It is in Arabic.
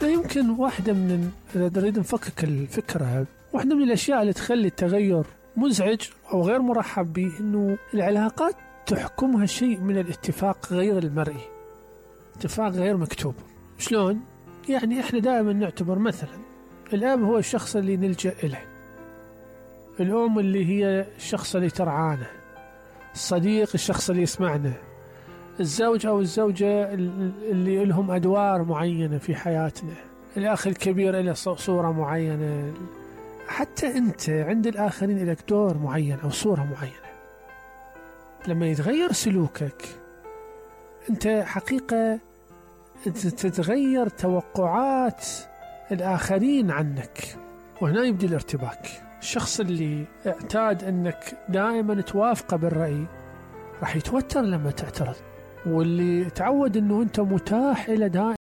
إحنا يمكن واحدة من نريد نفكك الفكرة، واحدة من الأشياء اللي تخلي التغير مزعج أو غير مرحب به إنه العلاقات تحكمها شيء من الاتفاق غير المرئي، اتفاق غير مكتوب. شلون؟ يعني إحنا دائما نعتبر مثلا الأب هو الشخص اللي نلجأ إليه، الأم اللي هي الشخص اللي ترعانا، الصديق الشخص اللي يسمعنا، الزوج أو الزوجة اللي لهم أدوار معينة في حياتنا، الأخ الكبير له صورة معينة، حتى أنت عند الآخرين لك دور معين أو صورة معينة. لما يتغير سلوكك أنت حقيقة تتغير توقعات الآخرين عنك، وهنا يبدأ الارتباك. الشخص اللي اعتاد أنك دائما توافقه بالرأي راح يتوتر لما تعترض، واللي تعود أنه أنت متاح إلى دائما